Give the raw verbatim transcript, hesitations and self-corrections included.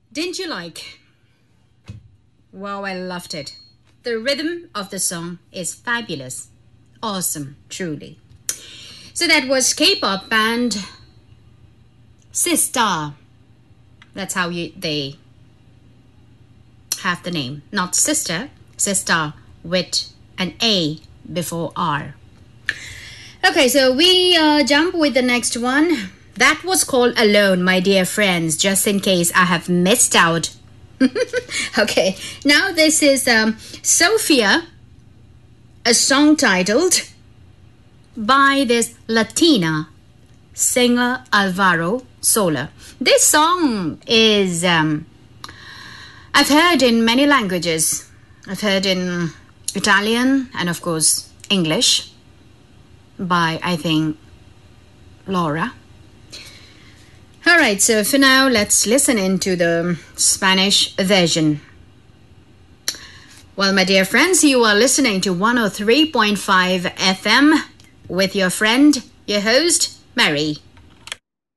Didn't you like? Wow, I loved it. The rhythm of the song is fabulous. Awesome, truly. So that was K-pop band Sistar. That's how you, they have the name. Not sister, Sistar with an A before R. Okay, so we uh, jump with the next one. That was called Alone, my dear friends, just in case I have missed out. Okay, now this is um, Sophia, a song titled by this Latina singer Alvaro Soler. This song is, um, I've heard in many languages. I've heard in Italian and of course English by, I think, Laura. All right, so for now, let's listen into the Spanish version. Well, my dear friends, you are listening to one oh three point five F M with your friend, your host, Mary.